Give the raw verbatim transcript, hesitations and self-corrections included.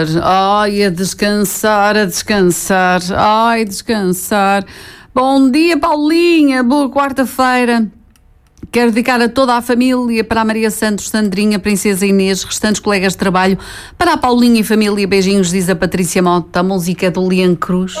Ai, a descansar, a descansar, ai, descansar. Bom dia, Paulinha, boa quarta-feira. Quero dedicar a toda a família, para a Maria Santos, Sandrinha, Princesa Inês, restantes colegas de trabalho, para a Paulinha e família, beijinhos, diz a Patrícia Mota, a música do Lian Cruz.